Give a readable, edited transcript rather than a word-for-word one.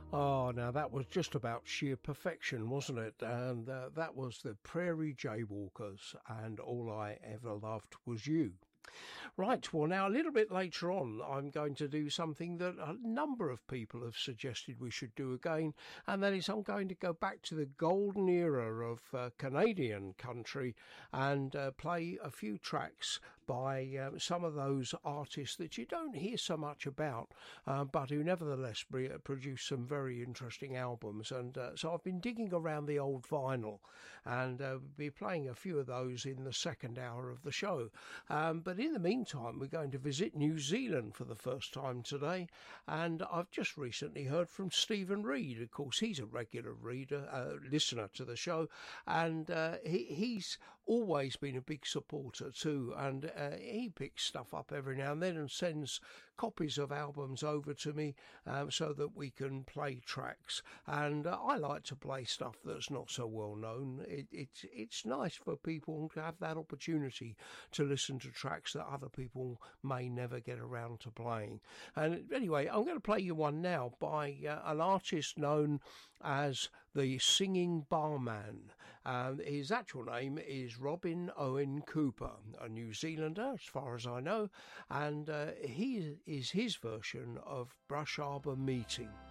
Oh, now that was just about sheer perfection, wasn't it? And that was the Prairie Jaywalkers, and All I Ever Loved Was You. Right, well now a little bit later on I'm going to do something that a number of people have suggested we should do again, and that is I'm going to go back to the golden era of Canadian country and play a few tracks by some of those artists that you don't hear so much about, but who nevertheless produce some very interesting albums. And so I've been digging around the old vinyl and be playing a few of those in the second hour of the show. But in the meantime, we're going to visit New Zealand for the first time today, and I've just recently heard from Stephen Reid. Of course, he's a regular listener to the show, and he's always been a big supporter too, and he picks stuff up every now and then and sends copies of albums over to me so that we can play tracks. And I like to play stuff that's not so well known. It's nice for people to have that opportunity to listen to tracks that other people may never get around to playing. And anyway, I'm going to play you one now by an artist known as the Singing Barman. His actual name is Robin Owen Cooper, a New Zealander as far as I know, and he is his version of Brush Arbor Meeting.